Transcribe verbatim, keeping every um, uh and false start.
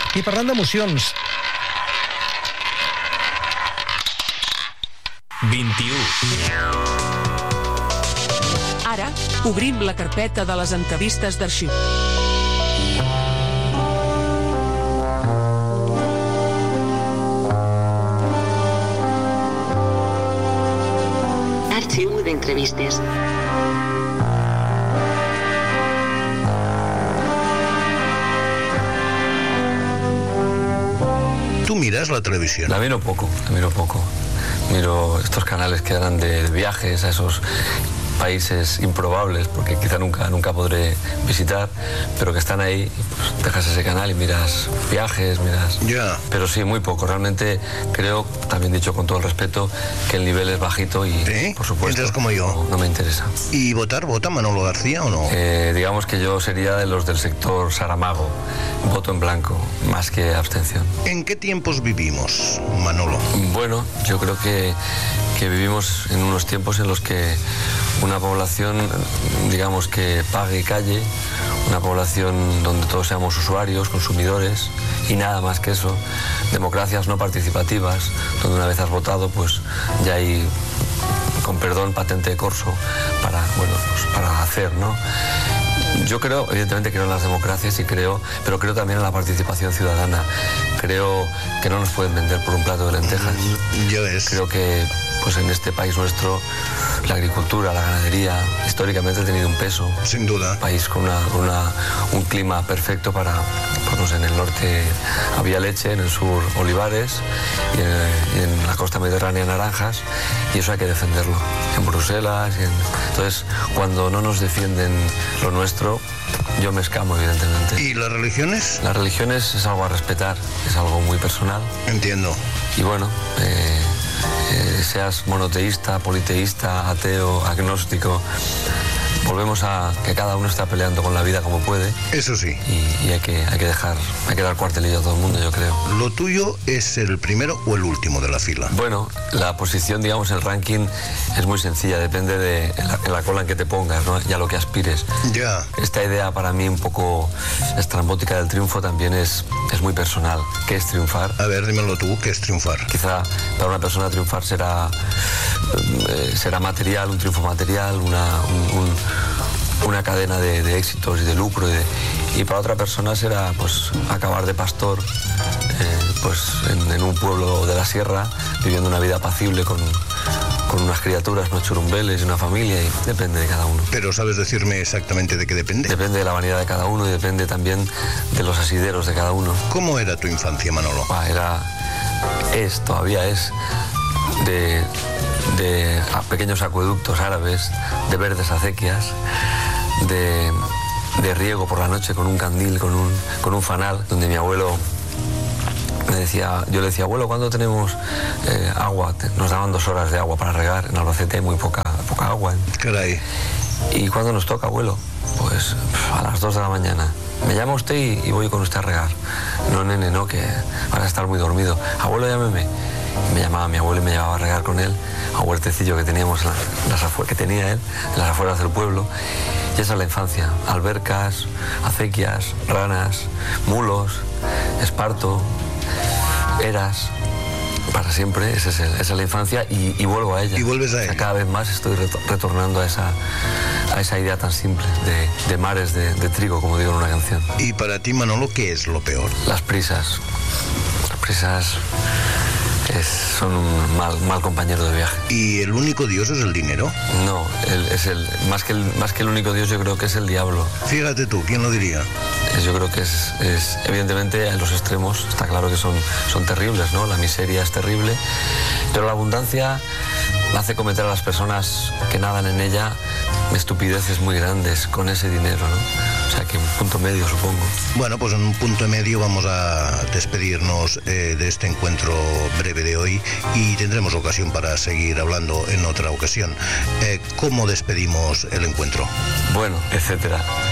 I parlant d'emocions... vint-i-u. Ara obrim la carpeta de les entrevistes d'arxiu. Arxiu d'entrevistes. ¿Tú miras la televisión? La miro poco, la miro poco. Miro estos canales que eran de, de viajes a esos países improbables, porque quizá nunca, nunca podré visitar, pero que están ahí, pues dejas ese canal y miras viajes, miras... Ya. Yeah. Pero sí, muy poco. Realmente creo, también dicho con todo el respeto, que el nivel es bajito y, ¿Sí? por supuesto, ¿Piensas como yo? No, no me interesa. ¿Y votar? ¿Vota Manolo García o no? Eh, digamos que yo sería de los del sector Saramago, voto en blanco, más que abstención. ¿En qué tiempos vivimos, Manolo? Bueno, yo creo que, que vivimos en unos tiempos en los que una población, digamos, que pague y calle, una población donde todos seamos usuarios, consumidores y nada más que eso, democracias no participativas, donde una vez has votado, pues ya hay, con perdón, patente de corso para, bueno, pues para hacer, ¿no? Yo creo, evidentemente creo en las democracias y creo, pero creo también en la participación ciudadana. Creo que no nos pueden vender por un plato de lentejas. Ya ves. Creo que pues en este país nuestro la agricultura, la ganadería, históricamente ha tenido un peso. Sin duda. Un país con, una, con una, un clima perfecto para, pues no sé, en el norte había leche, en el sur olivares y en, y en la costa mediterránea naranjas, y eso hay que defenderlo. En Bruselas, y en... entonces cuando no nos defienden lo nuestro, yo me escamo, evidentemente. ¿Y las religiones? Las religiones es algo a respetar, es algo muy personal. Entiendo. Y bueno, eh, eh, seas monoteísta, politeísta, ateo, agnóstico, volvemos a que cada uno está peleando con la vida como puede. Eso sí. Y, y hay que hay que dejar, hay que dar cuartelillo a todo el mundo, yo creo. ¿Lo tuyo es el primero o el último de la fila? Bueno, la posición, digamos, el ranking es muy sencilla, depende de en la, en la cola en que te pongas, ¿no? Y a lo que aspires. Ya. Esta idea para mí un poco estrambótica del triunfo también es, es muy personal. ¿Qué es triunfar? A ver, dímelo tú, ¿qué es triunfar? Quizá para una persona triunfar será, eh, será material, un triunfo material, una, un, un, una cadena de, de éxitos y de lucro. Y, de, y para otra persona será pues acabar de pastor eh, pues en, en un pueblo de la sierra, viviendo una vida apacible con, con unas criaturas, unos churumbeles y una familia, y depende de cada uno. Pero ¿sabes decirme exactamente de qué depende? Depende de la vanidad de cada uno y depende también de los asideros de cada uno. ¿Cómo era tu infancia, Manolo? Ah, era, es, todavía es, de, de pequeños acueductos árabes, de verdes acequias, de, de riego por la noche con un candil, con un, con un fanal, donde mi abuelo me decía, yo le decía, abuelo, ¿cuándo tenemos eh, agua? Nos daban dos horas de agua para regar, en Albacete hay muy poca, poca agua. Caray. ¿Y cuándo nos toca, abuelo? Pues a las dos de la mañana. Me llama usted y, y voy con usted a regar. No, nene, no, que vas a estar muy dormido. Abuelo, llámeme. Y me llamaba mi abuelo y me llevaba a regar con él a un huertecillo que teníamos, en las afueras, que tenía él, en las afueras del pueblo. Y esa es la infancia. Albercas, acequias, ranas, mulos, esparto, eras. Para siempre, esa es, el, esa es la infancia y, y vuelvo a ella. Y vuelves a ella. O sea, cada vez más estoy retornando a esa, a esa idea tan simple de, de mares de, de trigo, como digo en una canción. ¿Y para ti, Manolo, qué es lo peor? Las prisas. Las prisas es, son un mal, mal compañero de viaje. ¿Y el único Dios es el dinero? No, el, es el, más, que el, más que el único Dios, yo creo que es el diablo. Fíjate tú, ¿quién lo diría? Yo creo que es, es, evidentemente, en los extremos está claro que son, son terribles, ¿no? La miseria es terrible, pero la abundancia hace cometer a las personas que nadan en ella estupideces muy grandes con ese dinero, ¿no? O sea que un punto medio, supongo. Bueno, pues en un punto medio vamos a despedirnos eh, de este encuentro breve de hoy y tendremos ocasión para seguir hablando en otra ocasión. Eh, ¿Cómo despedimos el encuentro? Bueno, etcétera.